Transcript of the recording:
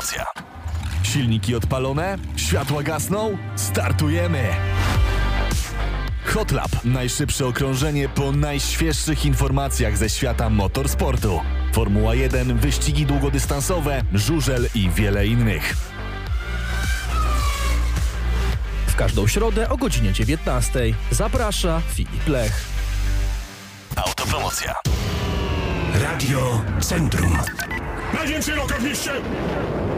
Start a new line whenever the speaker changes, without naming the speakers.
Autopromocja. Silniki odpalone? Światła gasną? Startujemy! Hotlap. Najszybsze okrążenie po najświeższych informacjach ze świata motorsportu. Formuła 1, wyścigi długodystansowe, żużel i wiele innych.
W każdą środę o godzinie 19. Zaprasza Filip Lech.
Autopromocja.
Radio Centrum.
Najwięcej loka w mieście!